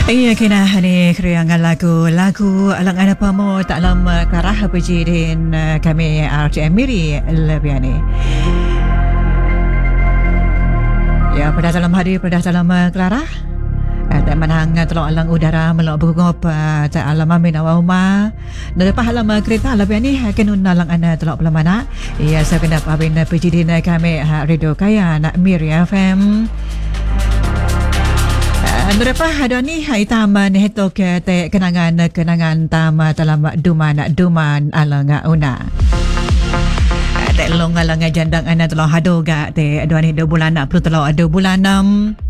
Iya kena ni kriangan lagu alang ana pamo tak lama kerah berjidin kami RTM Miri lebih ni. Ya pada dalam hari pada dalam Clara ada manang telok alang udara melok bungop tak alam amin awama dan lepas alam kereta lebih ni kenun alang ana telok pelamana ya saya kena pabin berjidin kami radio kaya nak Miri FM. Lepas ada ni taman hetok te kenangan tama dalam duman alang una. Te long alang jandang ana telah hado ga te 2 bulan nak perlu telah 2 bulan 6.